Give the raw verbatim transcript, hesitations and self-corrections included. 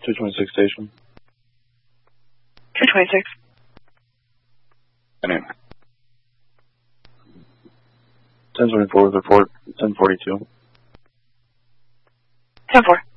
two twenty-six station. two twenty-six. Anyway. ten twenty-four with report ten forty-two. ten four.